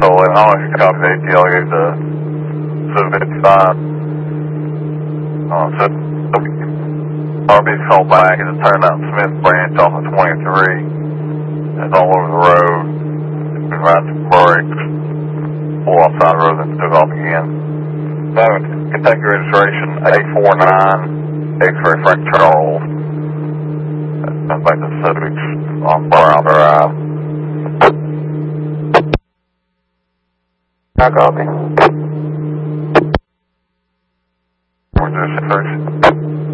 So I don't know if you copy the ATL, gave the 755. So RB fell back and just turned out Smith branch off of 23. It's all over the road. It's been riding some brakes. Pull off side road and took off again. So Kentucky registration 849, X-ray Frank Charles. Sounds like the Civic's on Brown Drive. I copy. Where's this first?